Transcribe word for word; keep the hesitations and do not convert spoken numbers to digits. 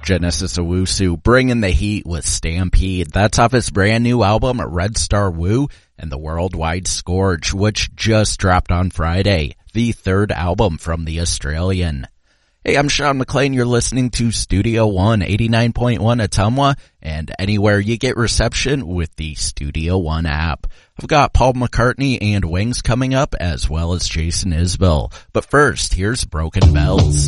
Genesis Owusu bringing the heat with Stampede. That's off his brand new album, Red Star Woo, and the Worldwide Scourge, which just dropped on Friday, the third album from the Australian. Hey, I'm Sean McLean. You're listening to Studio One, eighty-nine point one Ottumwa, and anywhere you get reception with the Studio One app. I've got Paul McCartney and Wings coming up, as well as Jason Isbell. But first, here's Broken Bells.